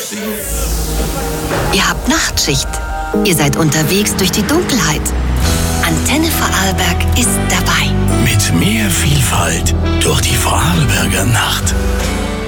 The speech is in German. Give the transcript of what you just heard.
Ihr habt Nachtschicht. Ihr seid unterwegs durch die Dunkelheit. Antenne Vorarlberg ist dabei. Mit mehr Vielfalt durch die Vorarlberger Nacht.